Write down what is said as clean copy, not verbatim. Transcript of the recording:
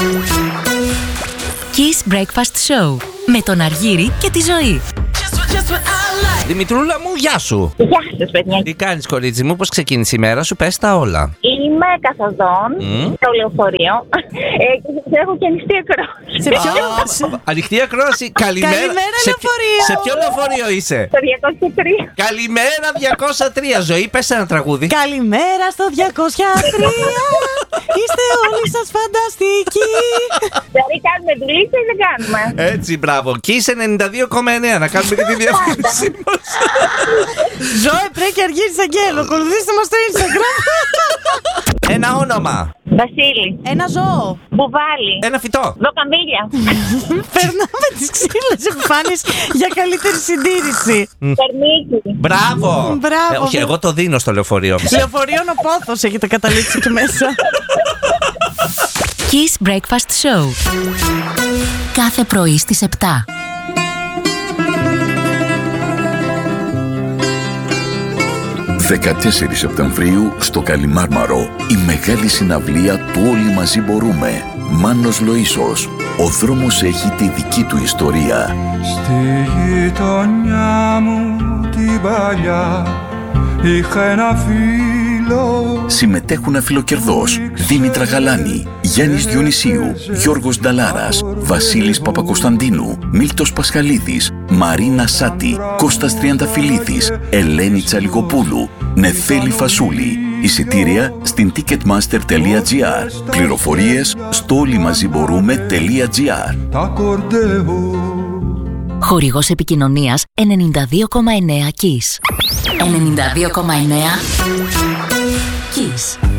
Kiss Breakfast Show με τον Αργύρη και τη Ζωή. Δημητρούλα μου, γεια σου. Γεια σας, παιδιά. Τι κάνεις, κορίτσι μου, πώς ξεκίνησε η μέρα σου, πες τα όλα. Είμαι καθοδόν στο λεωφορείο και σας έχω και ανοιχτή ακρόαση. Σε ποιο ανοιχτή ακρόαση, καλημέρα. Καλημέρα, λεωφορείο. Σε ποιο λεωφορείο είσαι? Στο 203. Καλημέρα 203. Ζωή, πες ένα τραγούδι. Καλημέρα στο 203. Είστε όλοι σας φανταστικοί. Δηλαδή κάνουμε δουλίτσα ή δεν κάνουμε? Έτσι, μπράβο. Και είσαι 92,9. Να κάνουμε και τη διαφήμιση μας. Ζωή, πρέπει και Αργύρης Αγγέλου. Ακολουθήστε μας στο Instagram. Ένα όνομα. Βασίλη. Ένα ζώο. Μπουβάλι. Ένα φυτό. Δοκαμβίλια. Περνάμε τις ξύλες επιφάνειες για καλύτερη συντήρηση. Τερμίκι. Μπράβο. Μπράβο. Όχι, εγώ το δίνω στο λεωφορείο. Λεωφορείων ο πόθος έχετε καταλήξει εκεί μέσα. Kiss Breakfast Show. Κάθε πρωί στις 7. «14 Σεπτεμβρίου στο Καλιμάρμαρο, η μεγάλη συναυλία του Όλοι Μαζί Μπορούμε. Μάνος Λοΐσος. Ο δρόμος έχει τη δική του ιστορία. Στη γειτονιά μου την παλιά είχα ένα φίλο. Συμμετέχουν αφιλοκερδός Δήμητρα Γαλάνη, Γιάννης Διονυσίου, Γιώργος Νταλάρας, Βασίλης Παπακοσταντίνου, Μίλτος Πασχαλίδης, Μαρίνα Σάτη, Κώστας Τριανταφυλλίδης, Ελένη Τσαλιγοπούλου, Νεφέλη Φασούλη. Εισιτήρια στην ticketmaster.gr. Πληροφορίες στο όλοιμαζιμπορούμε.gr. Χορηγός επικοινωνίας 92,9 Kiss. 92,9 Kiss.